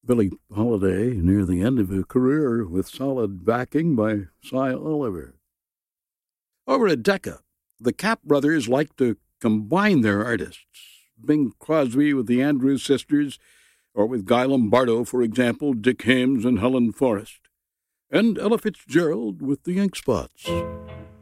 Billie Holiday near the end of her career with solid backing by Cy Oliver. Over at Decca, the Kapp brothers like to combine their artists. Bing Crosby with the Andrews Sisters, or with Guy Lombardo, for example, Dick Haymes and Helen Forrest, and Ella Fitzgerald with the Ink Spots.